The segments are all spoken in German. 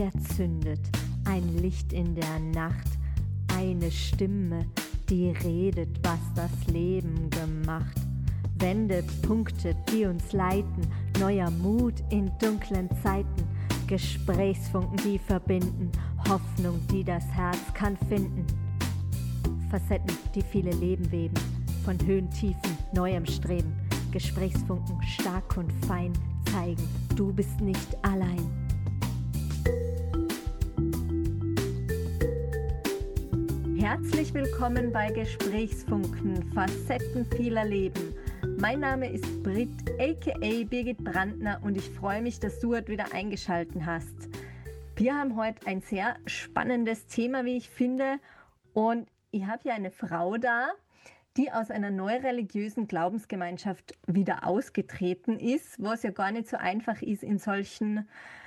der zündet, ein Licht in der Nacht, eine Stimme, die redet, was das Leben gemacht. Wendepunkte, die uns leiten, neuer Mut in dunklen Zeiten, Gesprächsfunken, die verbinden, Hoffnung, die das Herz kann finden. Facetten, die viele Leben weben, von Höhen, Tiefen, neuem Streben, Gesprächsfunken stark und fein zeigen, du bist nicht allein. Herzlich willkommen bei Gesprächsfunken, Facetten vieler Leben. Mein Name ist Britt, aka Birgit Brandner, und ich freue mich, dass du heute wieder eingeschaltet hast. Wir haben heute ein sehr spannendes Thema, wie ich finde, und ich habe hier eine Frau da, die aus einer neureligiösen Glaubensgemeinschaft wieder ausgetreten ist, was ja gar nicht so einfach ist in solchen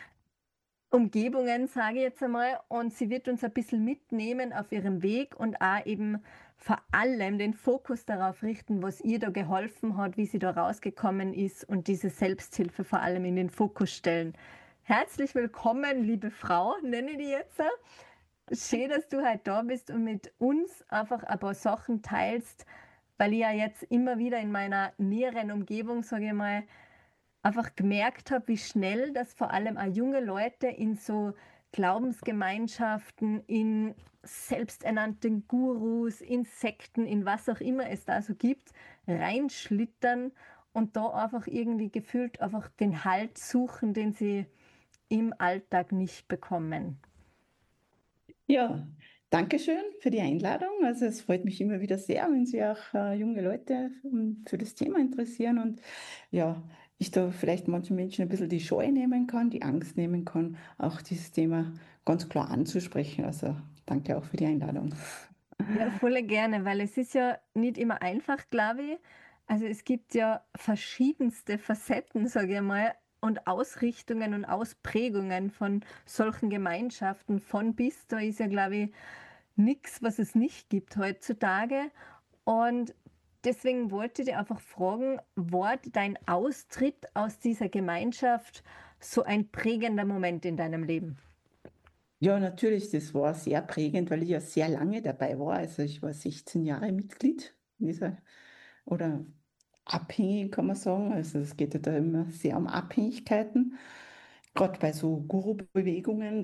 Umgebungen, sage ich jetzt einmal. Und sie wird uns ein bisschen mitnehmen auf ihrem Weg und auch eben vor allem den Fokus darauf richten, was ihr da geholfen hat, wie sie da rausgekommen ist und diese Selbsthilfe vor allem in den Fokus stellen. Herzlich willkommen, liebe Frau, nenne ich die jetzt. Schön, dass du heute da bist und mit uns einfach ein paar Sachen teilst, weil ich ja jetzt immer wieder in meiner näheren Umgebung, sage ich mal, einfach gemerkt habe, wie schnell das vor allem auch junge Leute in so Glaubensgemeinschaften, in selbsternannten Gurus, in Sekten, in was auch immer es da so gibt, reinschlittern und da einfach irgendwie gefühlt einfach den Halt suchen, den sie im Alltag nicht bekommen. Ja, danke schön für die Einladung. Also es freut mich immer wieder sehr, wenn Sie auch junge Leute für das Thema interessieren und ja, ich da vielleicht manchen Menschen ein bisschen die Scheu nehmen kann, die Angst nehmen kann, auch dieses Thema ganz klar anzusprechen. Also danke auch für die Einladung. Ja, voll gerne, weil es ist ja nicht immer einfach, glaube ich. Also es gibt ja verschiedenste Facetten, sage ich mal, und Ausrichtungen und Ausprägungen von solchen Gemeinschaften von bis. Da ist ja, glaube ich, nichts, was es nicht gibt heutzutage. Und deswegen wollte ich dich einfach fragen, war dein Austritt aus dieser Gemeinschaft so ein prägender Moment in deinem Leben? Ja, natürlich, das war sehr prägend, weil ich ja sehr lange dabei war. Also ich war 16 Jahre Mitglied in dieser, oder abhängig kann man sagen. Also es geht ja da immer sehr um Abhängigkeiten. Gerade bei so Guru-Bewegungen,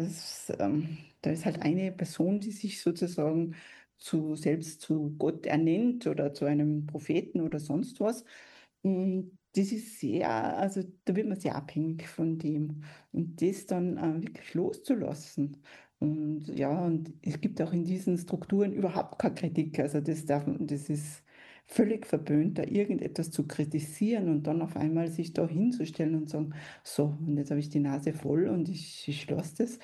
da ist halt eine Person, die sich sozusagen selbst zu Gott ernennt oder zu einem Propheten oder sonst was. Das ist sehr, also da wird man sehr abhängig von dem. Und das dann wirklich loszulassen. Und ja, und es gibt auch in diesen Strukturen überhaupt keine Kritik. Also das ist völlig verpönt, da irgendetwas zu kritisieren und dann auf einmal sich da hinzustellen und sagen, so, und jetzt habe ich die Nase voll und ich lasse das.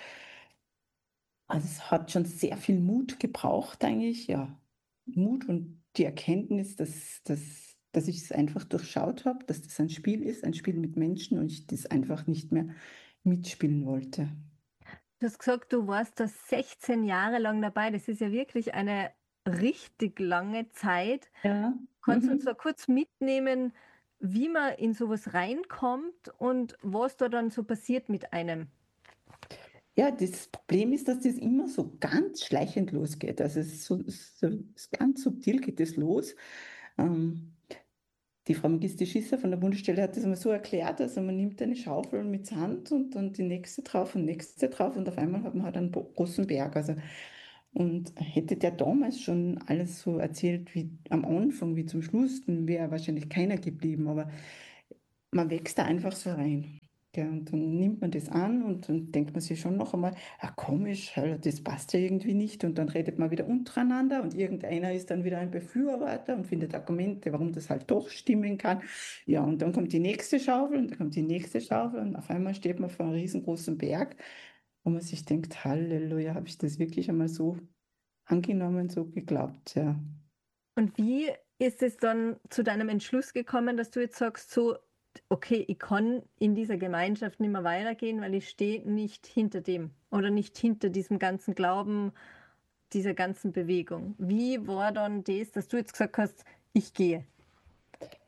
Also es hat schon sehr viel Mut gebraucht eigentlich, ja. Mut und die Erkenntnis, dass ich es einfach durchschaut habe, dass das ein Spiel ist, ein Spiel mit Menschen und ich das einfach nicht mehr mitspielen wollte. Du hast gesagt, du warst da 16 Jahre lang dabei. Das ist ja wirklich eine richtig lange Zeit. Ja. Kannst du uns da Mhm. kurz mitnehmen, wie man in sowas reinkommt und was da dann so passiert mit einem? Ja, das Problem ist, dass das immer so ganz schleichend losgeht. Also es ist ganz subtil geht das los. Ähm, Die Frau Magister Schisser von der Bundesstelle hat das immer so erklärt, also man nimmt eine Schaufel mit Sand und dann die nächste drauf und nächste drauf und auf einmal hat man halt einen großen Berg. Also, und hätte der damals schon alles so erzählt wie am Anfang, wie zum Schluss, dann wäre wahrscheinlich keiner geblieben, aber man wächst da einfach so rein. Ja, und dann nimmt man das an und dann denkt man sich schon noch einmal, ja komisch, das passt ja irgendwie nicht. Und dann redet man wieder untereinander und irgendeiner ist dann wieder ein Befürworter und findet Argumente, warum das halt doch stimmen kann. Ja, und dann kommt die nächste Schaufel und dann kommt die nächste Schaufel und auf einmal steht man vor einem riesengroßen Berg, wo man sich denkt, Halleluja, habe ich das wirklich einmal so angenommen, so geglaubt, ja. Und wie ist es dann zu deinem Entschluss gekommen, dass du jetzt sagst, so, okay, ich kann in dieser Gemeinschaft nicht mehr weitergehen, weil ich stehe nicht hinter dem oder nicht hinter diesem ganzen Glauben, dieser ganzen Bewegung. Wie war dann das, dass du jetzt gesagt hast, ich gehe?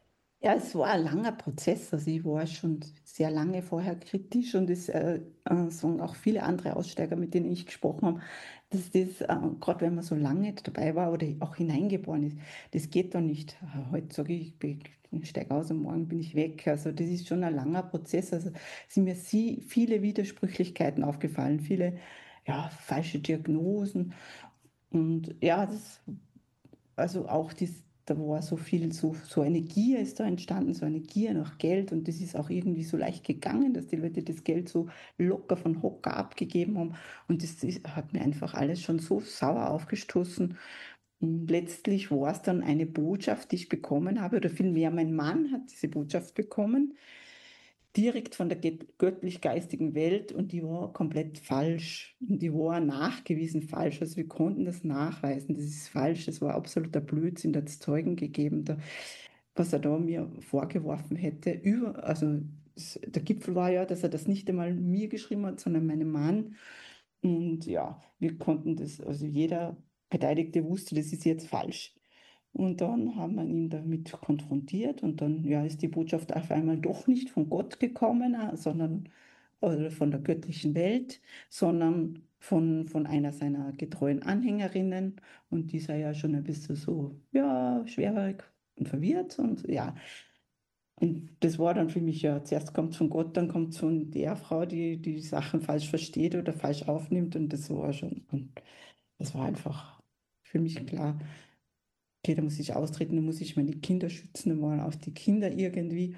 Ja, es war ein langer Prozess. Also ich war schon sehr lange vorher kritisch und es sagen auch viele andere Aussteiger, mit denen ich gesprochen habe, dass das, gerade wenn man so lange dabei war oder auch hineingeboren ist, das geht doch nicht. Heute sage ich, ich steige aus und morgen bin ich weg. Also das ist schon ein langer Prozess. Also sind mir viele Widersprüchlichkeiten aufgefallen, viele ja, falsche Diagnosen. Und ja, also auch da war so viel, so eine Gier ist da entstanden, so eine Gier nach Geld und das ist auch irgendwie so leicht gegangen, dass die Leute das Geld so locker von Hocker abgegeben haben und hat mir einfach alles schon so sauer aufgestoßen. Und letztlich war es dann eine Botschaft, die ich bekommen habe, oder vielmehr mein Mann hat diese Botschaft bekommen, direkt von der göttlich-geistigen Welt und die war komplett falsch. Und die war nachgewiesen falsch. Also wir konnten das nachweisen. Das ist falsch. Das war absoluter Blödsinn. Da hat es Zeugen gegeben, was er da mir vorgeworfen hätte. Also der Gipfel war ja, dass er das nicht einmal mir geschrieben hat, sondern meinem Mann. Und ja, wir konnten das, also jeder Beteiligte wusste, das ist jetzt falsch. Und dann haben wir ihn damit konfrontiert und dann ja, ist die Botschaft auf einmal doch nicht von Gott gekommen, sondern oder von der göttlichen Welt, sondern von einer seiner getreuen Anhängerinnen. Und die sei ja schon ein bisschen so, ja, schwerhörig und verwirrt und ja. Und das war dann für mich ja, zuerst kommt es von Gott, dann kommt es von der Frau, die Sachen falsch versteht oder falsch aufnimmt. Und das war schon, und das war einfach für mich klar, okay, da muss ich austreten, da muss ich meine Kinder schützen, da waren auch die Kinder irgendwie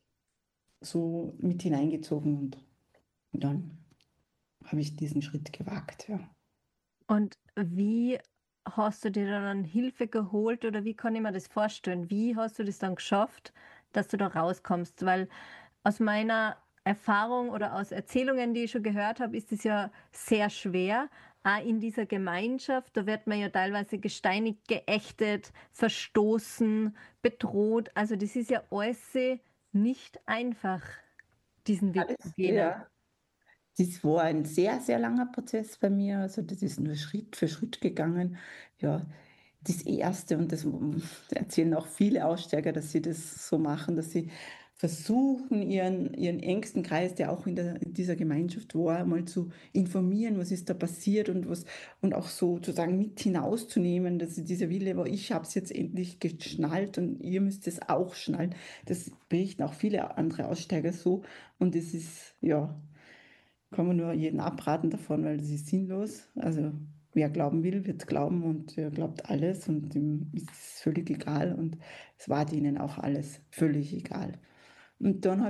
so mit hineingezogen und dann habe ich diesen Schritt gewagt, ja. Und wie hast du dir dann Hilfe geholt oder wie kann ich mir das vorstellen? Wie hast du das dann geschafft, dass du da rauskommst? Weil aus meiner Erfahrung oder aus Erzählungen, die ich schon gehört habe, ist es ja sehr schwer. Auch in dieser Gemeinschaft, da wird man ja teilweise gesteinigt, geächtet, verstoßen, bedroht. Also das ist ja alles nicht einfach, diesen Weg zu Alles, gehen. ja. Das war ein sehr langer Prozess bei mir. Also das ist nur Schritt für Schritt gegangen. Ja, das Erste, und das erzählen auch viele Aussteiger, dass sie das so machen, dass sie versuchen, ihren engsten Kreis, der auch in dieser Gemeinschaft war, mal zu informieren, was ist da passiert und was, und auch so sozusagen mit hinauszunehmen, dass dieser Wille war, ich habe es jetzt endlich geschnallt und ihr müsst es auch schnallen. Das berichten auch viele andere Aussteiger so. Und es ist, ja, kann man nur jeden abraten davon, weil das ist sinnlos. Also wer glauben will, wird glauben und er glaubt alles und ihm ist es völlig egal und es war denen auch alles völlig egal. Und dann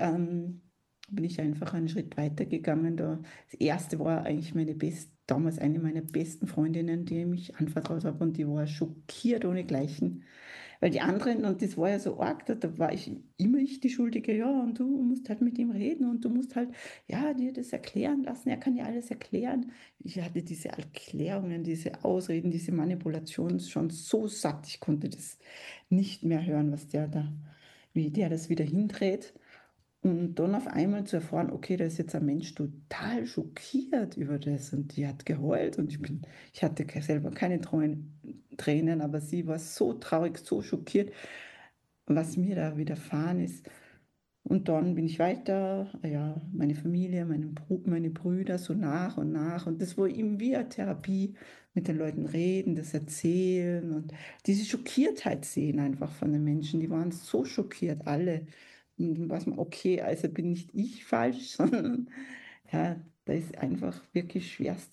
bin ich einfach einen Schritt weiter gegangen. Das erste war eigentlich damals eine meiner besten Freundinnen, die ich mich anvertraut habe und die war schockiert ohnegleichen. Weil die anderen, und das war ja so arg, da war ich immer ich die Schuldige, ja, und du musst halt mit ihm reden und du musst halt, ja, dir das erklären lassen, er kann dir alles erklären. Ich hatte diese Erklärungen, diese Ausreden, diese Manipulation schon so satt, ich konnte das nicht mehr hören, wie der das wieder hindreht. Und dann auf einmal zu erfahren, okay, da ist jetzt ein Mensch total schockiert über das und die hat geheult und ich hatte selber keine Tränen, aber sie war so traurig, so schockiert, was mir da widerfahren ist. Und dann bin ich weiter, ja, meine Familie, meine Brüder so nach und nach. Und das war eben wie eine Therapie, mit den Leuten reden, das erzählen und diese Schockiertheit sehen einfach von den Menschen. Die waren so schockiert, alle. Und dann weiß man, okay, also bin nicht ich falsch, sondern ja, da ist einfach wirklich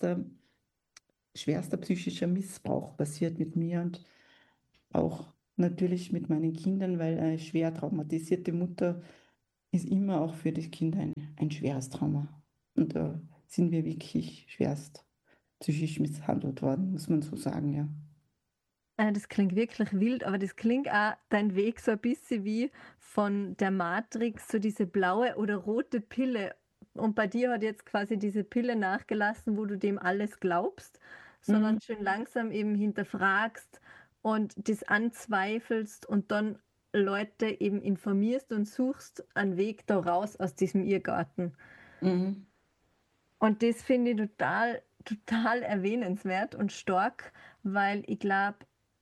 schwerster psychischer Missbrauch passiert mit mir und auch natürlich mit meinen Kindern, weil eine schwer traumatisierte Mutter ist immer auch für das Kind ein schweres Trauma. Und da sind wir wirklich schwerst psychisch misshandelt worden, muss man so sagen, ja. Das klingt wirklich wild, aber das klingt auch dein Weg so ein bisschen wie von der Matrix, so diese blaue oder rote Pille. Und bei dir hat jetzt quasi diese Pille nachgelassen, wo du dem alles glaubst, Mhm. sondern schön langsam eben hinterfragst und das anzweifelst und dann Leute eben informierst und suchst einen Weg da raus aus diesem Irrgarten. Mhm. Und das finde ich total erwähnenswert und stark, weil ich glaube,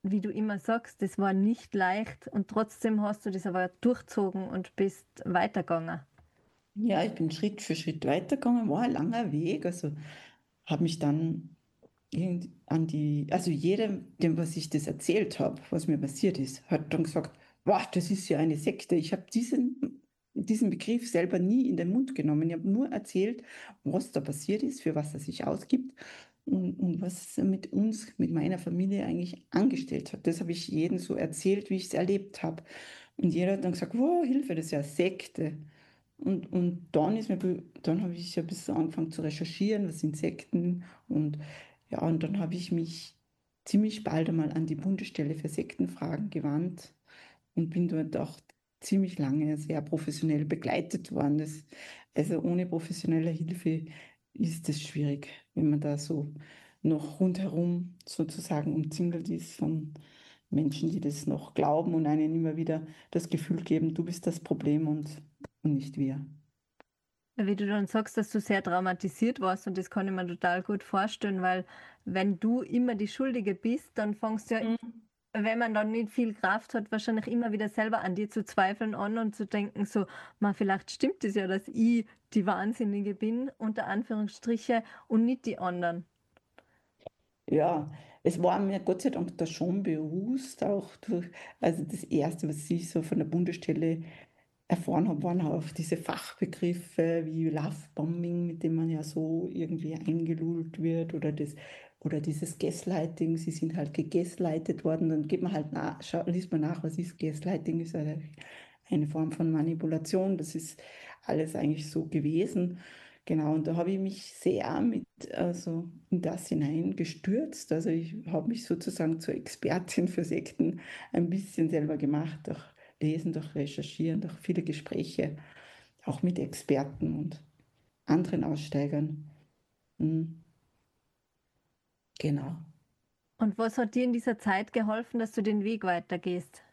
wie du immer sagst, das war nicht leicht und trotzdem hast du das aber durchzogen und bist weitergegangen. Ja, ich bin Schritt für Schritt weitergegangen, war ein langer Weg, also habe mich dann an die, also jedem, dem, was ich das erzählt habe, was mir passiert ist, hat dann gesagt, wow, das ist ja eine Sekte. Ich habe diesen Begriff selber nie in den Mund genommen. Ich habe nur erzählt, was da passiert ist, für was er sich ausgibt und was er mit uns, mit meiner Familie eigentlich angestellt hat. Das habe ich jedem so erzählt, wie ich es erlebt habe. Und jeder hat dann gesagt, wow, Hilfe, das ist ja eine Sekte. Und dann habe ich ja ein bisschen angefangen zu recherchieren, was sind Sekten und ja, und dann habe ich mich ziemlich bald einmal an die Bundesstelle für Sektenfragen gewandt und bin dort auch ziemlich lange sehr professionell begleitet worden. Also ohne professionelle Hilfe ist es schwierig, wenn man da so noch rundherum sozusagen umzingelt ist von Menschen, die das noch glauben und einen immer wieder das Gefühl geben, du bist das Problem und nicht wir. Wie du dann sagst, dass du sehr traumatisiert warst und das kann ich mir total gut vorstellen, weil wenn du immer die Schuldige bist, dann fängst du ja, Mhm. wenn man dann nicht viel Kraft hat, wahrscheinlich immer wieder selber an dir zu zweifeln an und zu denken, so, ma, vielleicht stimmt es ja, dass ich die Wahnsinnige bin, unter Anführungsstriche, und nicht die anderen. Ja, es war mir Gott sei Dank da schon bewusst, auch durch, also das Erste, was ich so von der Bundesstelle erfahren habe, waren auch diese Fachbegriffe wie Lovebombing, mit dem man ja so irgendwie eingelullt wird, oder dieses Gaslighting, sie sind halt gegaslightet worden, dann geht man halt nach, liest man nach, was ist Gaslighting, ist eine Form von Manipulation, das ist alles eigentlich so gewesen. Genau, und da habe ich mich sehr also in das hineingestürzt. Also ich habe mich sozusagen zur Expertin für Sekten ein bisschen selber gemacht, durch Lesen, durch Recherchieren, durch viele Gespräche, auch mit Experten und anderen Aussteigern. Mhm, genau. Und was hat dir in dieser Zeit geholfen, dass du den Weg weitergehst?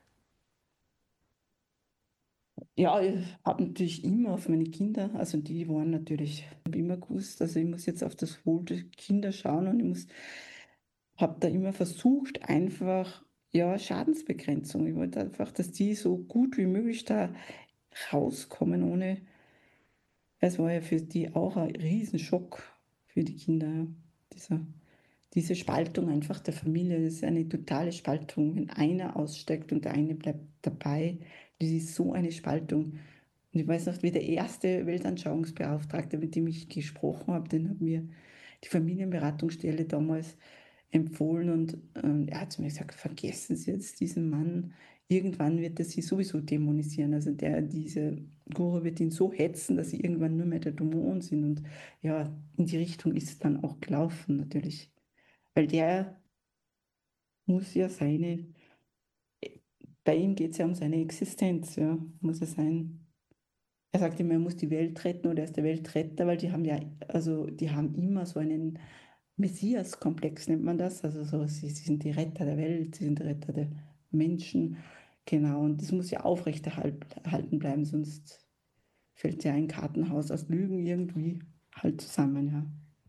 Ja, ich habe natürlich immer auf meine Kinder, also die waren natürlich, ich habe immer gewusst, also ich muss jetzt auf das Wohl der Kinder schauen und habe da immer versucht, einfach, ja, Schadensbegrenzung. Ich wollte einfach, dass die so gut wie möglich da rauskommen, ohne, es war ja für die auch ein Riesenschock für die Kinder, ja. Dieser diese Spaltung einfach der Familie, das ist eine totale Spaltung. Wenn einer aussteigt und der eine bleibt dabei, das ist so eine Spaltung. Und ich weiß noch, wie der erste Weltanschauungsbeauftragte, mit dem ich gesprochen habe, den hat mir die Familienberatungsstelle damals empfohlen und er hat zu mir gesagt, vergessen Sie jetzt diesen Mann, irgendwann wird er Sie sowieso dämonisieren. Also diese Guru wird ihn so hetzen, dass Sie irgendwann nur mehr der Dämon sind. Und ja, in die Richtung ist es dann auch gelaufen, natürlich. Weil der muss ja bei ihm geht es ja um seine Existenz, ja, muss er sein. Er sagt immer, er muss die Welt retten oder er ist der Weltretter, weil die haben ja, also die haben immer so einen Messias-Komplex, nennt man das. Also so, sie sind die Retter der Welt, sie sind die Retter der Menschen. Genau, und das muss ja aufrechterhalten bleiben, sonst fällt ja ein Kartenhaus aus Lügen irgendwie halt zusammen, ja.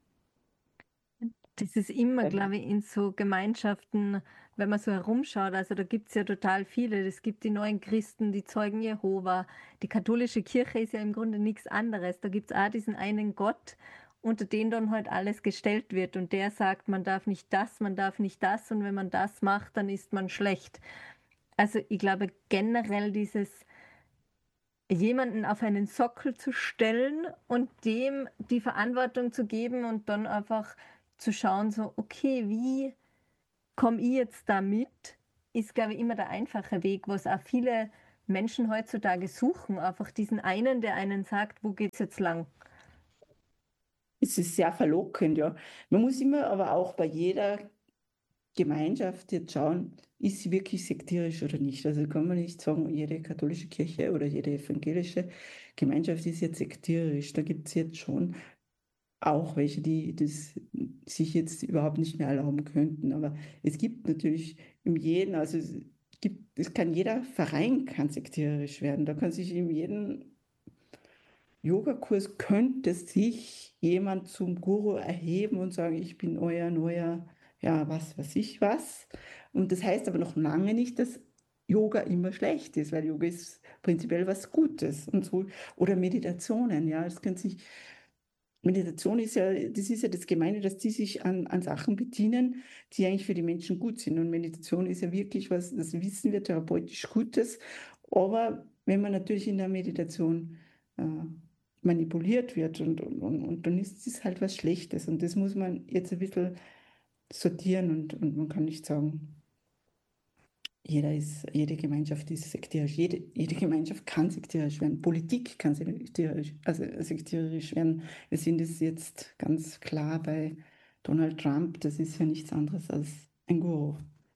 Das ist immer, glaube ich, in so Gemeinschaften, wenn man so herumschaut, also da gibt es ja total viele. Es gibt die neuen Christen, die Zeugen Jehova. Die katholische Kirche ist ja im Grunde nichts anderes. Da gibt es auch diesen einen Gott, unter den dann halt alles gestellt wird. Und der sagt, man darf nicht das, man darf nicht das. Und wenn man das macht, dann ist man schlecht. Also ich glaube generell dieses jemanden auf einen Sockel zu stellen und dem die Verantwortung zu geben und dann einfach zu schauen, so, okay, wie komme ich jetzt da mit, ist, glaube ich, immer der einfache Weg, was auch viele Menschen heutzutage suchen. Einfach diesen einen, der einen sagt, wo geht's jetzt lang? Es ist sehr verlockend, ja. Man muss immer aber auch bei jeder Gemeinschaft jetzt schauen, ist sie wirklich sektierisch oder nicht. Also kann man nicht sagen, jede katholische Kirche oder jede evangelische Gemeinschaft ist jetzt sektierisch. Da gibt es jetzt schon auch welche, die das sich jetzt überhaupt nicht mehr erlauben könnten. Aber es gibt natürlich in jedem, also es kann jeder Verein kann sektierisch werden. Da kann sich in jedem Yogakurs könnte sich jemand zum Guru erheben und sagen, ich bin euer neuer, ja, was weiß ich was. Und das heißt aber noch lange nicht, dass Yoga immer schlecht ist, weil Yoga ist prinzipiell was Gutes und so. Oder Meditationen, ja, das kann sich, Meditation ist ja das Gemeine, dass die sich an Sachen bedienen, die eigentlich für die Menschen gut sind. Und Meditation ist ja wirklich was, das wissen wir, therapeutisch Gutes. Aber wenn man natürlich in der Meditation äh, manipuliert wird und dann ist es halt was Schlechtes. Und das muss man jetzt ein bisschen sortieren und man kann nicht sagen, jede Gemeinschaft ist sekterisch. Jede Gemeinschaft kann sekterisch werden. Politik kann sekterisch werden. Wir sehen das jetzt ganz klar bei Donald Trump. Das ist ja nichts anderes als ein Guru.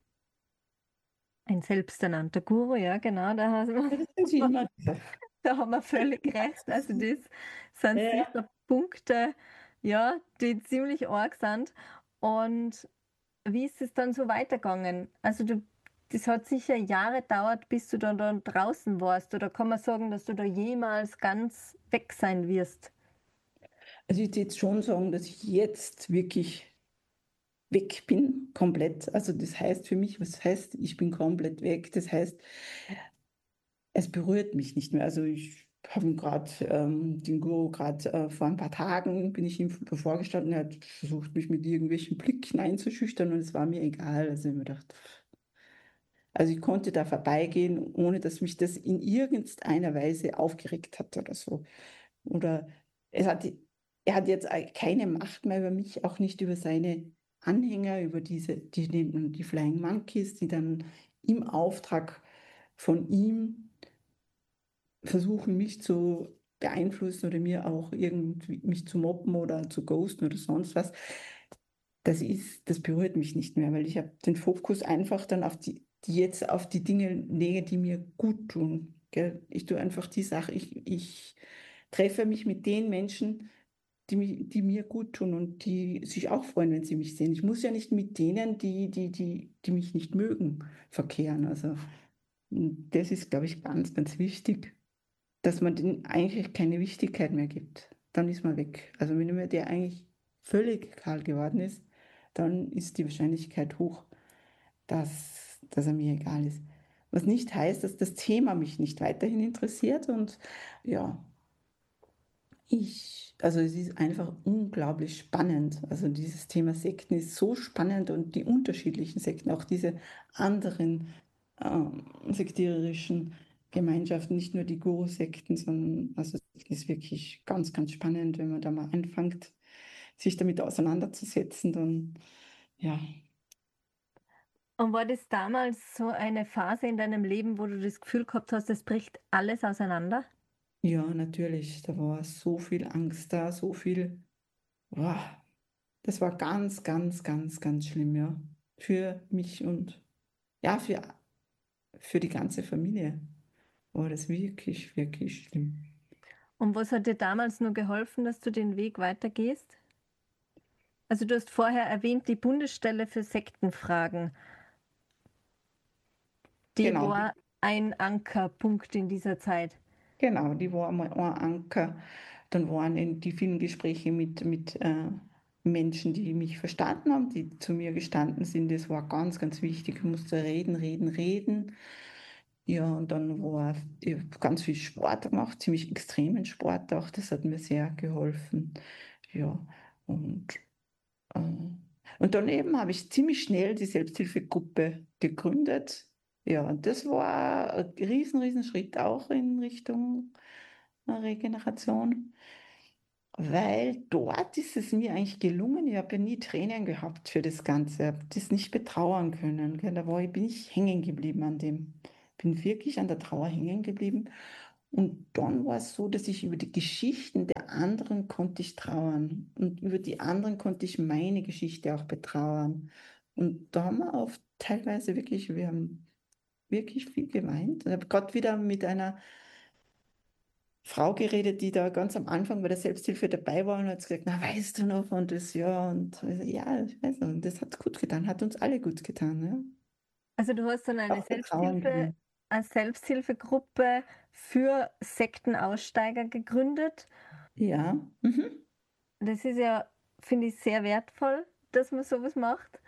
Ein selbsternannter Guru, ja, genau, Ja, das sind sie immer. da haben wir völlig recht. Also das sind Ja. sicher Punkte, ja, die ziemlich arg sind. Und wie ist es dann so weitergegangen? Also das hat sicher Jahre gedauert, bis du dann draußen warst. Oder kann man sagen, dass du da jemals ganz weg sein wirst? Also ich würde jetzt schon sagen, dass ich jetzt wirklich weg bin, komplett. Also das heißt für mich, was heißt, ich bin komplett weg? Das heißt, es berührt mich nicht mehr. Also ich habe gerade den Guru gerade vor ein paar Tagen bin ich ihm vorgestanden, er hat versucht, mich mit irgendwelchen Blicken einzuschüchtern und es war mir egal. Also ich mir gedacht, also ich konnte da vorbeigehen, ohne dass mich das in irgendeiner Weise aufgeregt hat oder so. Oder es hat, er hat jetzt keine Macht mehr über mich, auch nicht über seine Anhänger, über die Flying Monkeys, die dann im Auftrag von ihm versuchen, mich zu beeinflussen oder mir auch irgendwie mich zu mobben oder zu ghosten oder sonst was. Das berührt mich nicht mehr, weil ich habe den Fokus einfach dann auf die jetzt auf die Dinge lege, die mir gut tun. Gell? Ich tue einfach die Sache, ich treffe mich mit den Menschen, die mir gut tun und die sich auch freuen, wenn sie mich sehen. Ich muss ja nicht mit denen, die mich nicht mögen, verkehren. Also das ist, glaube ich, ganz, ganz wichtig, dass man denen eigentlich keine Wichtigkeit mehr gibt. Dann ist man weg. Also wenn mir der eigentlich völlig kahl geworden ist, dann ist die Wahrscheinlichkeit hoch, dass er mir egal ist. Was nicht heißt, dass das Thema mich nicht weiterhin interessiert. Und ja, also es ist einfach unglaublich spannend. Also dieses Thema Sekten ist so spannend und die unterschiedlichen Sekten, auch diese anderen sektiererischen Gemeinschaften, nicht nur die Guru-Sekten, sondern also es ist wirklich ganz, ganz spannend, wenn man da mal anfängt, sich damit auseinanderzusetzen, dann ja, Und war das damals so eine Phase in deinem Leben, wo du das Gefühl gehabt hast, es bricht alles auseinander? ja, natürlich, da war so viel Angst da, so viel, wow, das war ganz, ganz, ganz, ganz schlimm, ja, für mich und ja, für die ganze Familie war das wirklich, wirklich schlimm. Und was hat dir damals nur geholfen, dass du den Weg weitergehst? Also du hast vorher erwähnt, die Bundesstelle für Sektenfragen. Die Genau, war ein Ankerpunkt in dieser Zeit. genau, die war einmal ein Anker. Dann waren die vielen Gespräche mit Menschen, die mich verstanden haben, die zu mir gestanden sind. Das war ganz, ganz wichtig. Ich musste reden, reden, reden. Ja, und dann ich hab ganz viel Sport gemacht, ziemlich extremen Sport auch. Das hat mir sehr geholfen. Ja, und, äh, und dann eben habe ich ziemlich schnell die Selbsthilfegruppe gegründet. Ja, und das war ein riesen Schritt auch in Richtung Regeneration, weil dort ist es mir eigentlich gelungen. Ich habe ja nie Tränen gehabt für das Ganze, ich habe das nicht betrauern können. Gell? Bin ich hängen geblieben an dem, bin wirklich an der Trauer hängen geblieben. Und dann war es so, dass ich über die Geschichten der anderen konnte ich trauern und über die anderen konnte ich meine Geschichte auch betrauern. Und da haben wir oft teilweise wirklich, wir haben wirklich viel geweint. Ich habe gerade wieder mit einer Frau geredet, die da ganz am Anfang bei der Selbsthilfe dabei war und hat gesagt, na, weißt du noch, und das, ja, und ich so, ja, ich weiß noch, und das hat gut getan, hat uns alle gut getan, ja. Also du hast dann Auch der Trauernde. Eine Selbsthilfegruppe für Sektenaussteiger gegründet. Ja, mhm. Das ist ja, finde ich, sehr wertvoll, dass man sowas macht.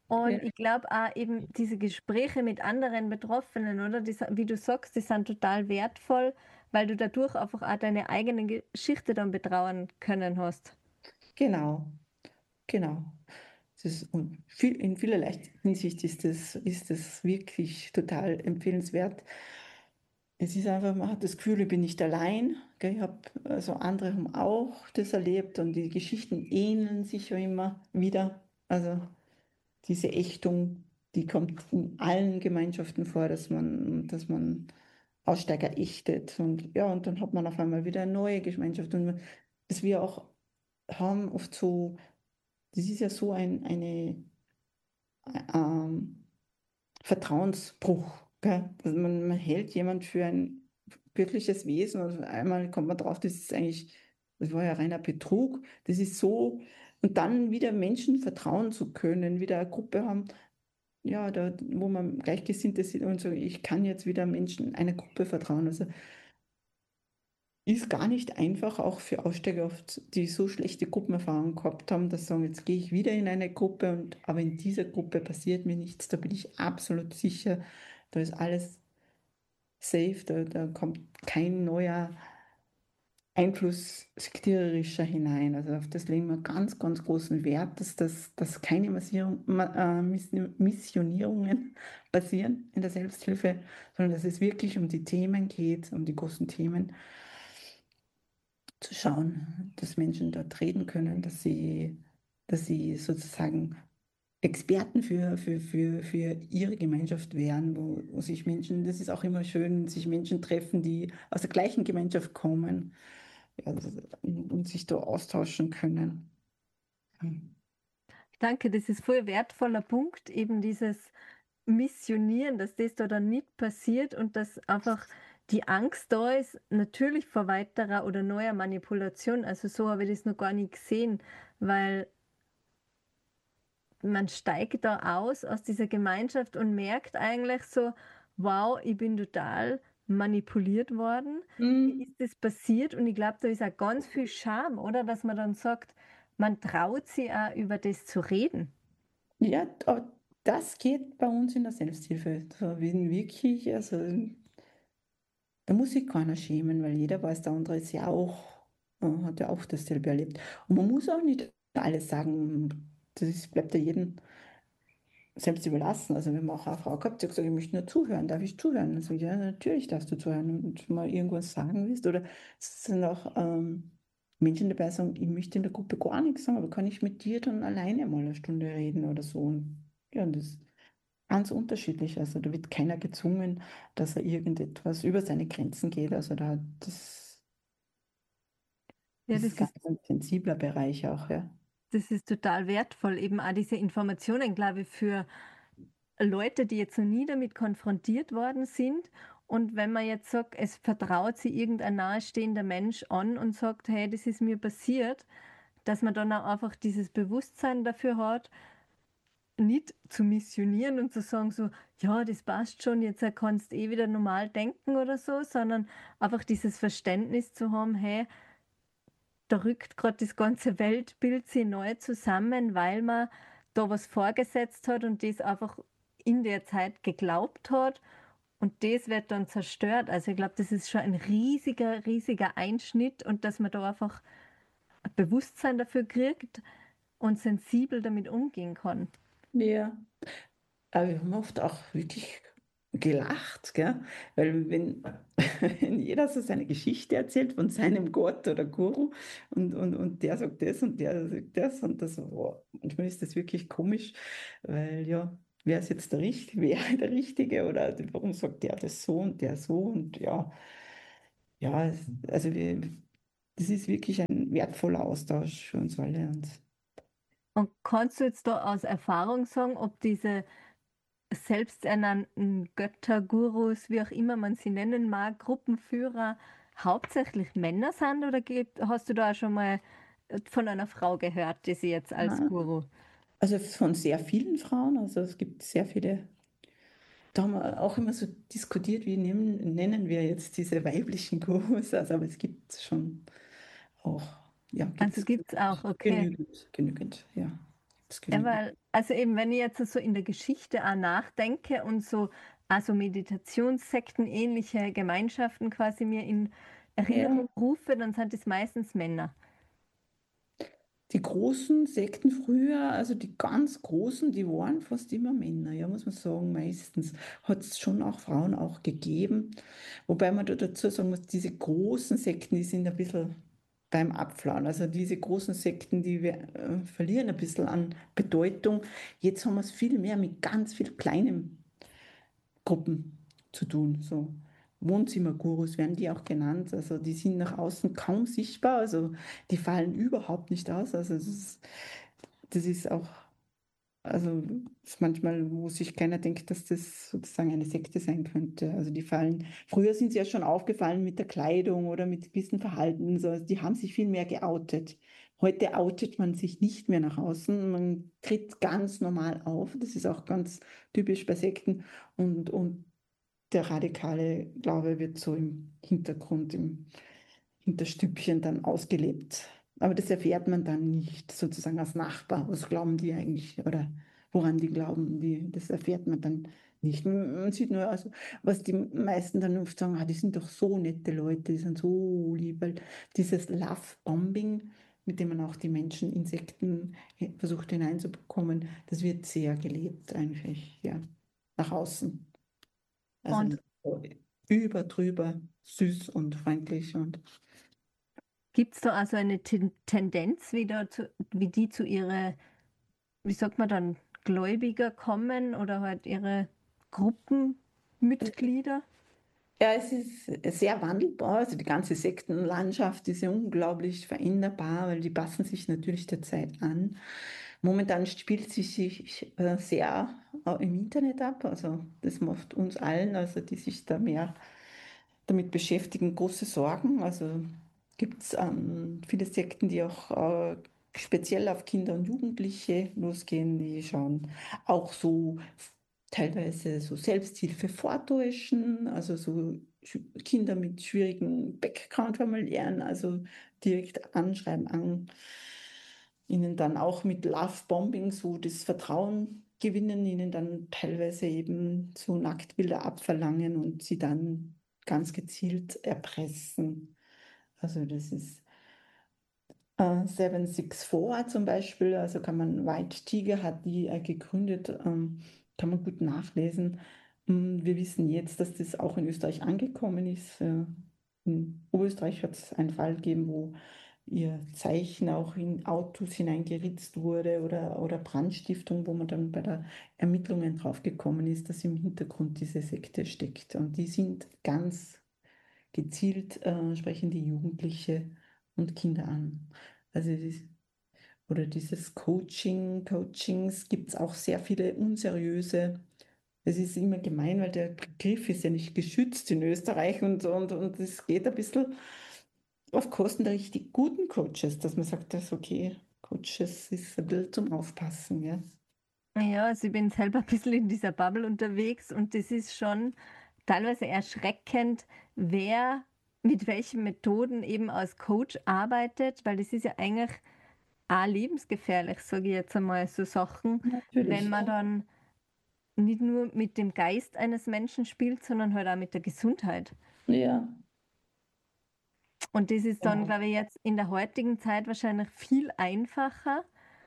Ja, Und ich glaube auch eben diese Gespräche mit anderen Betroffenen, oder? Wie du sagst, die sind total wertvoll, weil du dadurch einfach auch deine eigene Geschichte dann betrauern können hast. genau, genau. Und in vielerlei Hinsicht ist das wirklich total empfehlenswert. Es ist einfach, man hat das Gefühl, ich bin nicht allein. Gell? Also andere haben auch das erlebt und die Geschichten ähneln sich ja immer wieder. Also diese Ächtung, die kommt in allen Gemeinschaften vor, dass man Aussteiger ächtet. Und ja, und dann hat man auf einmal wieder eine neue Gemeinschaft. Und was wir auch haben, oft so, das ist ja so eine ähm, Vertrauensbruch. Gell? Also man hält jemand für ein wirkliches Wesen und einmal kommt man drauf, das war ja reiner Betrug. Das ist so, und dann wieder Menschen vertrauen zu können, wieder eine Gruppe haben, ja, wo man Gleichgesinnte sind und so, ich kann jetzt wieder Menschen einer Gruppe vertrauen. Also ist gar nicht einfach, auch für Aussteiger oft, die so schlechte Gruppenerfahrungen gehabt haben, dass sie sagen, jetzt gehe ich wieder in eine Gruppe, aber in dieser Gruppe passiert mir nichts, da bin ich absolut sicher, da ist alles safe, da kommt kein neuer Einfluss sektiererischer hinein. Also auf das legen wir ganz, ganz großen Wert, dass keine Missionierungen passieren in der Selbsthilfe, sondern dass es wirklich um die Themen geht, um die großen Themen zu schauen, dass Menschen dort reden können, dass sie sozusagen Experten für ihre Gemeinschaft wären, wo sich Menschen, das ist auch immer schön, sich Menschen treffen, die aus der gleichen Gemeinschaft kommen, ja, und sich da austauschen können. Hm. Danke, das ist voll wertvoller Punkt, eben dieses Missionieren, dass das da dann nicht passiert und dass einfach die Angst da ist, natürlich vor weiterer oder neuer Manipulation. Also so habe ich das noch gar nicht gesehen, weil man steigt da aus dieser Gemeinschaft und merkt eigentlich so, wow, ich bin total manipuliert worden. Wie Mm, ist das passiert? Und ich glaube, da ist auch ganz viel Scham, oder? Dass man dann sagt, man traut sich auch über das zu reden. Ja, aber das geht bei uns in der Selbsthilfe. Da werden wirklich, also da muss sich keiner schämen, weil jeder weiß, der andere ist ja auch, hat ja auch dasselbe erlebt. Und man muss auch nicht alles sagen. Bleibt ja jedem selbst überlassen. Also wir haben auch eine Frau gehabt, die hat gesagt, ich möchte nur zuhören, darf ich zuhören? Also ja, natürlich darfst du zuhören und mal irgendwas sagen willst. Oder es sind auch Menschen dabei, die sagen, ich möchte in der Gruppe gar nichts sagen, aber kann ich mit dir dann alleine mal eine Stunde reden oder so. Und ja, und das ist ganz unterschiedlich. Also da wird keiner gezwungen, dass er irgendetwas über seine Grenzen geht. Also das Ja, ist ganz ein sensibler Bereich auch, ja. das ist total wertvoll, eben auch diese Informationen, glaube ich, für Leute, die jetzt noch nie damit konfrontiert worden sind. Und wenn man jetzt sagt, es vertraut sich irgendein nahestehender Mensch an und sagt, hey, das ist mir passiert, dass man dann auch einfach dieses Bewusstsein dafür hat, nicht zu missionieren und zu sagen so, ja, das passt schon, jetzt kannst eh wieder normal denken oder so, sondern einfach dieses Verständnis zu haben, hey, da rückt gerade das ganze Weltbild sich neu zusammen, weil man da was vorgesetzt hat und das einfach in der Zeit geglaubt hat und das wird dann zerstört. Also ich glaube, das ist schon ein riesiger, riesiger Einschnitt und dass man da einfach ein Bewusstsein dafür kriegt und sensibel damit umgehen kann. Ja. Aber wir haben oft auch wirklich gelacht, gell? Weil wenn jeder so seine Geschichte erzählt von seinem Gott oder Guru und der sagt das und der sagt das und das, oh, manchmal ist das wirklich komisch, weil ja, wer ist jetzt wer der Richtige oder warum sagt der das so und der so und ja, ja, also das ist wirklich ein wertvoller Austausch für uns alle und Und kannst du jetzt da aus Erfahrung sagen, ob diese selbsternannten Götter, Gurus, wie auch immer man sie nennen mag, Gruppenführer hauptsächlich Männer sind oder hast du da auch schon mal von einer Frau gehört, die sie jetzt als ja, Guru? also von sehr vielen Frauen, also es gibt sehr viele. Da haben wir auch immer so diskutiert, wie nennen wir jetzt diese weiblichen Gurus. Also, aber es gibt schon auch, ja, gibt Also es gibt es auch, okay. genügend, ja. das Ja, Gefühl. weil, also eben, wenn ich jetzt so in der Geschichte auch nachdenke und so, also Meditationssekten, ähnliche Gemeinschaften quasi mir in Ja. Erinnerung rufe, dann sind es meistens Männer. Die großen Sekten früher, also die ganz großen, die waren fast immer Männer, ja, muss man sagen, meistens. Hat es schon auch Frauen auch gegeben. Wobei man da dazu sagen muss, diese großen Sekten, die sind ein bisschen beim Abflauen. Also diese großen Sekten, verlieren ein bisschen an Bedeutung. Jetzt haben wir es viel mehr mit ganz viel kleinen Gruppen zu tun. So Wohnzimmergurus werden die auch genannt. Also die sind nach außen kaum sichtbar. Also die fallen überhaupt nicht aus. Also das ist auch, also es ist manchmal, wo sich keiner denkt, dass das sozusagen eine Sekte sein könnte. Also die fallen, früher sind sie ja schon aufgefallen mit der Kleidung oder mit gewissen Verhalten. So, also die haben sich viel mehr geoutet. Heute outet man sich nicht mehr nach außen. Man tritt ganz normal auf. Das ist auch ganz typisch bei Sekten. Und der radikale Glaube wird so im Hintergrund, im Hinterstübchen dann ausgelebt. Aber das erfährt man dann nicht sozusagen als Nachbar. Was glauben die eigentlich oder woran die glauben, das erfährt man dann nicht. Man sieht nur, also, was die meisten dann oft sagen, ah, die sind doch so nette Leute, die sind so lieb, weil dieses Love-Bombing, mit dem man auch die Menschen, Insekten versucht hineinzubekommen, das wird sehr gelebt eigentlich, ja, nach außen. Also Und so über drüber süß und freundlich und gibt es da also eine Tendenz, wie die zu ihre, wie sagt man dann, Gläubiger kommen oder halt ihre Gruppenmitglieder? ja, es ist sehr wandelbar. Also die ganze Sektenlandschaft ist ja unglaublich veränderbar, weil die passen sich natürlich der Zeit an. Momentan spielt sie sich sehr im Internet ab. Also das macht uns allen, also die sich da mehr damit beschäftigen, große Sorgen. Also gibt es viele Sekten, die auch speziell auf Kinder und Jugendliche losgehen, die schauen auch so teilweise so Selbsthilfe vortäuschen, also so Kinder mit schwierigem Background familiären, also direkt anschreiben, ihnen dann auch mit Love-Bombing so das Vertrauen gewinnen, ihnen dann teilweise eben so Nacktbilder abverlangen und sie dann ganz gezielt erpressen. Also das ist 764 zum Beispiel, also kann man, White Tiger hat die gegründet, kann man gut nachlesen. Wir wissen jetzt, dass das auch in Österreich angekommen ist. In Oberösterreich hat es einen Fall gegeben, wo ihr Zeichen auch in Autos hineingeritzt wurde oder Brandstiftung, wo man dann bei der Ermittlungen draufgekommen ist, dass im Hintergrund diese Sekte steckt. Und die sind ganz gezielt, sprechen die Jugendliche und Kinder an. Also oder dieses Coachings gibt es auch sehr viele unseriöse. Es ist immer gemein, weil der Begriff ist ja nicht geschützt in Österreich und es geht ein bisschen auf Kosten der richtig guten Coaches, dass man sagt, dass okay, Coaches ist ein bisschen zum Aufpassen, ja. Ja, also ich bin selber ein bisschen in dieser Bubble unterwegs und das ist schon teilweise erschreckend, wer mit welchen Methoden eben als Coach arbeitet, weil das ist ja eigentlich auch lebensgefährlich, sage ich jetzt einmal, so Sachen, wenn Natürlich. man dann nicht nur mit dem Geist eines Menschen spielt, sondern halt auch mit der Gesundheit. Ja, Und das ist dann, genau. glaube ich, jetzt in der heutigen Zeit wahrscheinlich viel einfacher,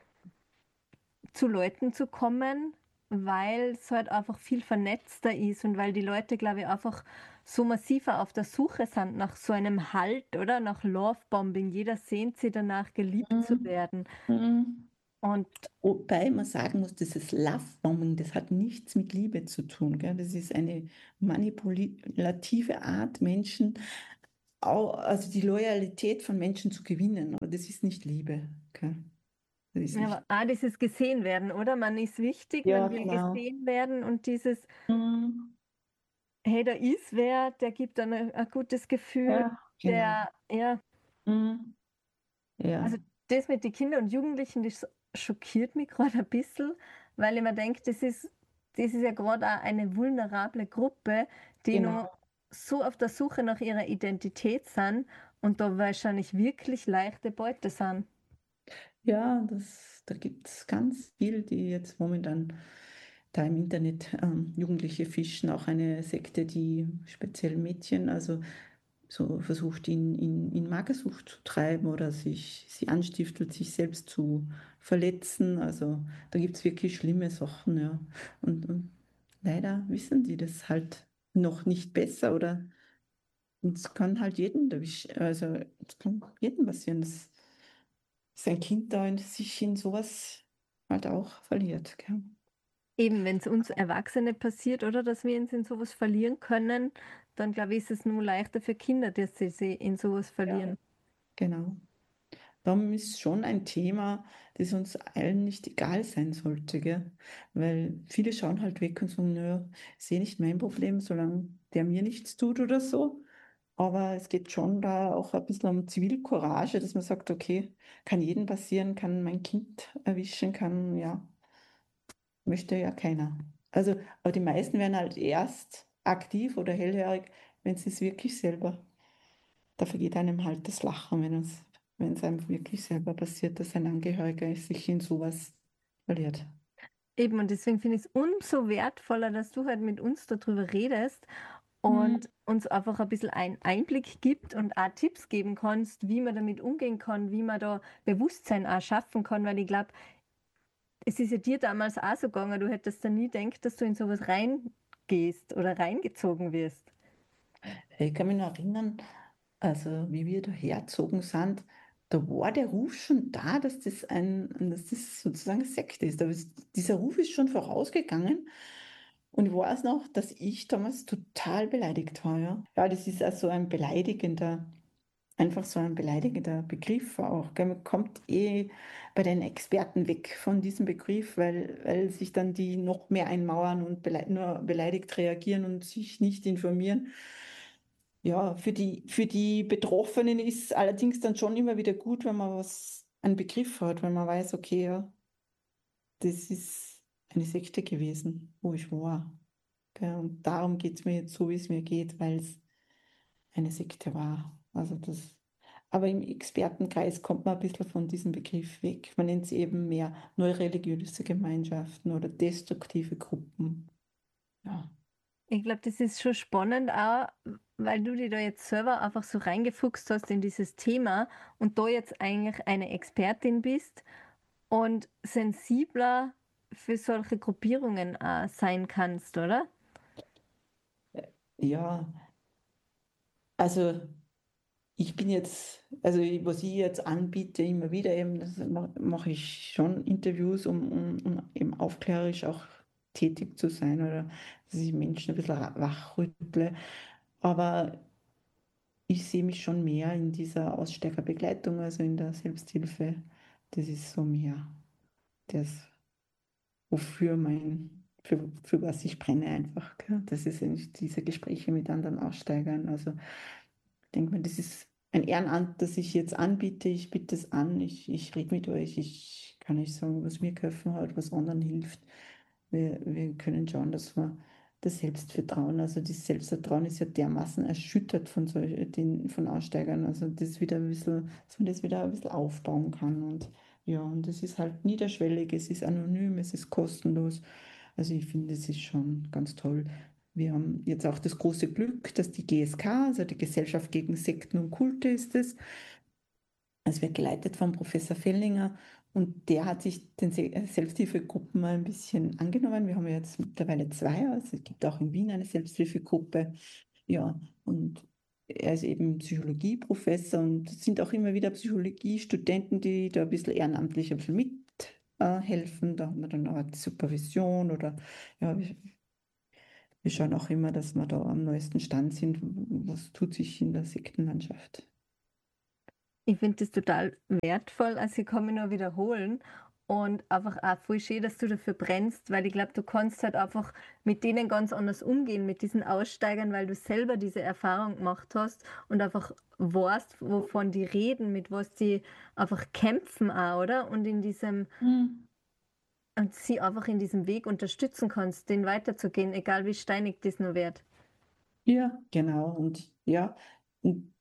zu Leuten zu kommen, weil es halt einfach viel vernetzter ist und weil die Leute, glaube ich, einfach so massiver auf der Suche sind nach so einem Halt oder nach Lovebombing. Jeder sehnt sich danach, geliebt zu Mhm. werden. Mhm. Und Wobei man sagen muss, dieses Love-Bombing, das hat nichts mit Liebe zu tun. Gell? Das ist eine manipulative Art, Menschen, also die Loyalität von Menschen zu gewinnen. Aber das ist nicht Liebe. Gell? Das ist ja, nicht. aber auch dieses Gesehen werden, oder? Man ist wichtig, Ja, man will genau. gesehen werden und dieses, Mhm. hey, da ist wer, der gibt dann ein gutes Gefühl, Ja, genau. der, ja, Mhm. also Ja, das mit den Kindern und Jugendlichen, das schockiert mich gerade ein bisschen, weil ich mir denke, das ist ja gerade auch eine vulnerable Gruppe, die noch genau. so auf der Suche nach ihrer Identität sind und da wahrscheinlich wirklich leichte Beute sind. Ja, Da gibt es ganz viel, die jetzt momentan da im Internet Jugendliche fischen, auch eine Sekte, die speziell Mädchen, also so versucht, in Magersucht zu treiben oder sie anstiftet, sich selbst zu verletzen. Also da gibt es wirklich schlimme Sachen, ja. Und leider wissen die das halt noch nicht besser oder es kann halt jeden also es kann jedem passieren, dass sein Kind da sich in sowas halt auch verliert. Gell? Eben, wenn es uns Erwachsene passiert, oder dass wir uns in sowas verlieren können, dann glaube ich, ist es nur leichter für Kinder, dass sie sich in sowas Ja. verlieren. Genau. Darum ist schon ein Thema, das uns allen nicht egal sein sollte, gell? Weil viele schauen halt weg und sagen, naja, ist eh nicht mein Problem, solange der mir nichts tut oder so. Aber es geht schon da auch ein bisschen um Zivilcourage, dass man sagt, okay, kann jedem passieren, kann mein Kind erwischen, kann, ja, möchte ja keiner. Also, aber die meisten werden halt erst aktiv oder hellhörig, wenn sie es wirklich selber, da vergeht einem halt das Lachen, wenn es einem wirklich selber passiert, dass ein Angehöriger sich in sowas verliert. Eben, und deswegen finde ich es umso wertvoller, dass du halt mit uns darüber redest Hm. und uns einfach ein bisschen einen Einblick gibt und auch Tipps geben kannst, wie man damit umgehen kann, wie man da Bewusstsein auch schaffen kann, weil ich glaube, es ist ja dir damals auch so gegangen, du hättest da nie gedacht, dass du in sowas reingehst oder reingezogen wirst. Ich kann mich noch erinnern, also wie wir da hergezogen sind, da war der Ruf schon da, dass das sozusagen Sekte ist. Dieser Ruf ist schon vorausgegangen. Und ich weiß noch, dass ich damals total beleidigt war. Ja, ja, das ist also ein beleidigender, einfach so ein beleidigender Begriff auch. Gell? Man kommt eh bei den Experten weg von diesem Begriff, weil sich dann die noch mehr einmauern und nur beleidigt reagieren und sich nicht informieren. Ja, für die Betroffenen ist allerdings dann schon immer wieder gut, wenn man einen Begriff hat, wenn man weiß, okay, ja, das ist eine Sekte gewesen, wo ich war. Gell? Und darum geht es mir jetzt so, wie es mir geht, weil es eine Sekte war. Aber im Expertenkreis kommt man ein bisschen von diesem Begriff weg. Man nennt sie eben mehr neureligiöse Gemeinschaften oder destruktive Gruppen. Ja. Ich glaube, das ist schon spannend auch, weil du dich da jetzt selber einfach so reingefuchst hast in dieses Thema und da jetzt eigentlich eine Expertin bist und sensibler für solche Gruppierungen sein kannst, oder? Ja, also ich bin jetzt, was ich jetzt anbiete, immer wieder eben, das mache ich schon Interviews, um eben aufklärerisch auch tätig zu sein oder dass ich Menschen ein bisschen wachrüttle. Aber ich sehe mich schon mehr in dieser Aussteigerbegleitung, also in der Selbsthilfe. Das ist so mehr das, für was ich brenne einfach. Gell? Das ist eigentlich diese Gespräche mit anderen Aussteigern. Also ich denke mir, das ist ein Ehrenamt, das ich jetzt anbiete. Ich biete es an, ich rede mit euch, ich kann euch sagen, was mir geholfen hat, was anderen hilft. Wir können schauen, dass wir das Selbstvertrauen, also das Selbstvertrauen ist ja dermaßen erschüttert von Aussteigern, also das wieder ein bisschen, dass man das wieder ein bisschen aufbauen kann. Und ja, und das ist halt niederschwellig, es ist anonym, es ist kostenlos. Also ich finde, das ist schon ganz toll. Wir haben jetzt auch das große Glück, dass die GSK, also die Gesellschaft gegen Sekten und Kulte ist es, es wird geleitet von Professor Fellinger und der hat sich den Selbsthilfegruppen mal ein bisschen angenommen. Wir haben ja jetzt mittlerweile zwei, also es gibt auch in Wien eine Selbsthilfegruppe. Ja, und er ist eben Psychologieprofessor und es sind auch immer wieder Psychologiestudenten, die da ein bisschen ehrenamtlich ein bisschen mithelfen. Da haben wir dann auch die Supervision oder ja, wir schauen auch immer, dass wir da am neuesten Stand sind, was tut sich in der Sektenlandschaft. Ich finde das total wertvoll, also ich kann mich nur wiederholen und einfach auch voll schön, dass du dafür brennst, weil ich glaube, du kannst halt einfach mit denen ganz anders umgehen, mit diesen Aussteigern, weil du selber diese Erfahrung gemacht hast und einfach weißt, wovon die reden, mit was die einfach kämpfen auch, oder? Und in diesem, Hm. und sie einfach in diesem Weg unterstützen kannst, den weiterzugehen, egal wie steinig das nur wird. Ja, genau. Und ja, und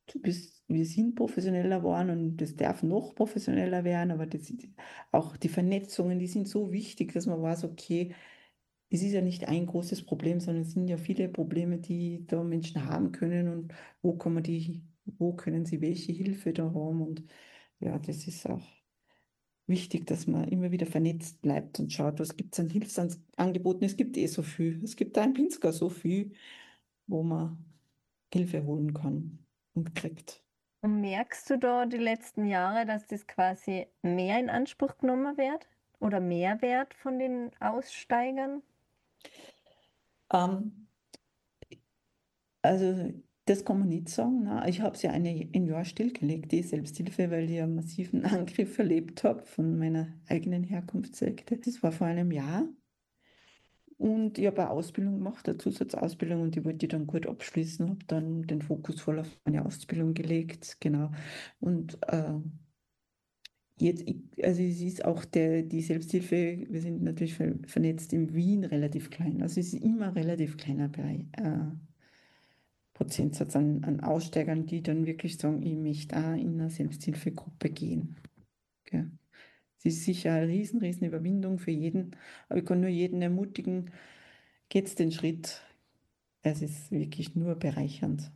wir sind professioneller geworden und das darf noch professioneller werden, aber auch die Vernetzungen, die sind so wichtig, dass man weiß, okay, es ist ja nicht ein großes Problem, sondern es sind ja viele Probleme, die da Menschen haben können und wo können sie welche Hilfe da haben und ja, das ist auch wichtig, dass man immer wieder vernetzt bleibt und schaut, was gibt es an Hilfsangeboten. Es gibt eh so viel. Es gibt da in Pinzgau so viel, wo man Hilfe holen kann und kriegt. Und merkst du da die letzten Jahre, dass das quasi mehr in Anspruch genommen wird oder mehr wert von den Aussteigern? Ähm, also das kann man nicht sagen. Ne? Ich habe sie ein Jahr stillgelegt, die Selbsthilfe, weil ich einen massiven Angriff erlebt habe von meiner eigenen Herkunftssekte. Das war vor einem Jahr. Und ich habe eine Ausbildung gemacht, eine Zusatzausbildung, und die wollte ich dann gut abschließen, habe dann den Fokus voll auf meine Ausbildung gelegt, genau. Und also es ist auch die Selbsthilfe, wir sind natürlich vernetzt in Wien relativ klein. Also es ist immer ein relativ kleiner Bereich, Prozentsatz an Aussteigern, die dann wirklich sagen, ich möchte auch in eine Selbsthilfegruppe gehen. Gell. Es ist sicher eine riesen Überwindung für jeden, aber ich kann nur jeden ermutigen, geht den Schritt. Es ist wirklich nur bereichernd.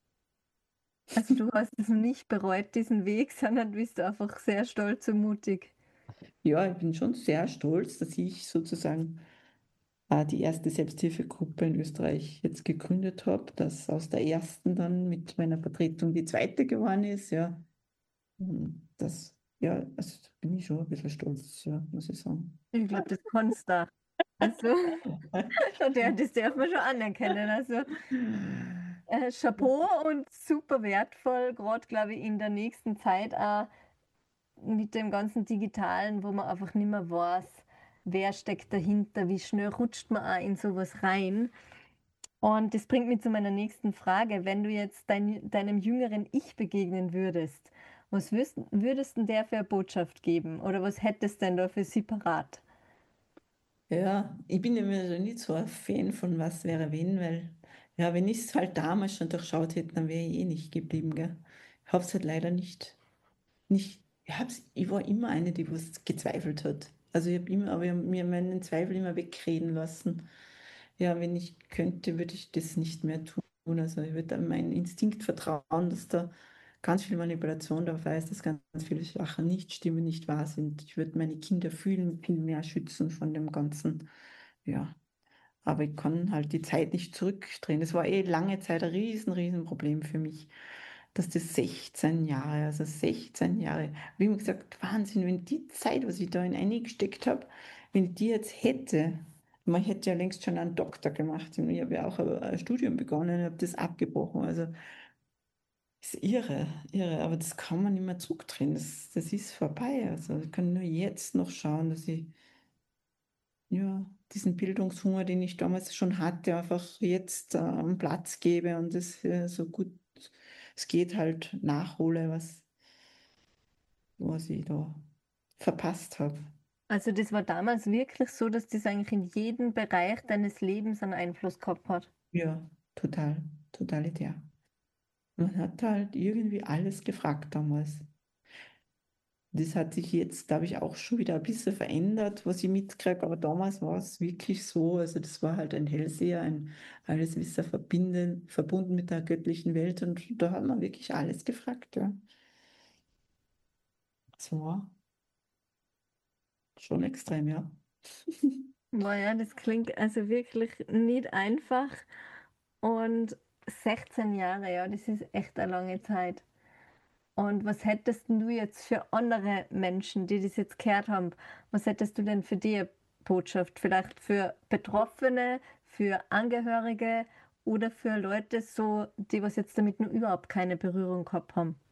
Also du hast es nicht bereut, diesen Weg, sondern bist einfach sehr stolz und mutig. Ja, ich bin schon sehr stolz, dass ich sozusagen die erste Selbsthilfegruppe in Österreich jetzt gegründet habe, dass aus der ersten dann mit meiner Vertretung die zweite geworden ist. Ja, und ja, also da bin ich schon ein bisschen stolz, ja, muss ich sagen. Ich glaube, das kannst du. Also, das darf man schon anerkennen. Also, Chapeau und super wertvoll, gerade glaube ich in der nächsten Zeit auch mit dem ganzen Digitalen, wo man einfach nicht mehr weiß, wer steckt dahinter, wie schnell rutscht man auch in sowas rein. Und das bringt mich zu meiner nächsten Frage. Wenn du jetzt deinem jüngeren Ich begegnen würdest, was würdest denn der für eine Botschaft geben? Oder was hättest denn da für sie parat? Ja, ich bin immer so nicht so ein Fan von was wäre wenn, weil, ja, wenn ich es halt damals schon durchschaut hätte, dann wäre ich eh nicht geblieben, gell. Ich habe es halt leider nicht, ich war immer eine, die was gezweifelt hat. Also aber ich hab mir meinen Zweifel immer wegreden lassen. Ja, wenn ich könnte, würde ich das nicht mehr tun. Also ich würde meinem Instinkt vertrauen, dass da ganz viel Manipulation dabei ist, dass ganz viele Sachen nicht stimmen, nicht wahr sind. Ich würde meine Kinder viel mehr schützen von dem Ganzen. Ja, aber ich kann halt die Zeit nicht zurückdrehen. Das war eh lange Zeit ein riesen Problem für mich, dass das 16 Jahre, also 16 Jahre, wie immer gesagt, Wahnsinn, wenn die Zeit, was ich da in eingesteckt habe, wenn ich die jetzt hätte, man hätte ja längst schon einen Doktor gemacht. Und ich habe ja auch ein Studium begonnen, habe das abgebrochen. Also ist irre, aber das kann man nicht mehr zurückdrehen. Das ist vorbei. Also ich kann nur jetzt noch schauen, dass ich ja, diesen Bildungshunger, den ich damals schon hatte, einfach jetzt einen Platz gebe und es so gut es geht halt nachhole, was ich da verpasst habe. Also das war damals wirklich so, dass das eigentlich in jedem Bereich deines Lebens einen Einfluss gehabt hat. Ja, totalitär. Man hat halt irgendwie alles gefragt damals. Das hat sich jetzt, glaube ich, auch schon wieder ein bisschen verändert, was ich mitkriege, aber damals war es wirklich so, also das war halt ein Hellseher, ein Alleswisser verbunden mit der göttlichen Welt und da hat man wirklich alles gefragt, ja. Das war schon extrem, ja. Boah, ja, das klingt also wirklich nicht einfach. Und 16 Jahre, ja, das ist echt eine lange Zeit. Und was hättest denn du jetzt für andere Menschen, die das jetzt gehört haben, was hättest du denn für die Botschaft? Vielleicht für Betroffene, für Angehörige oder für Leute so, die was jetzt damit nur überhaupt keine Berührung gehabt haben?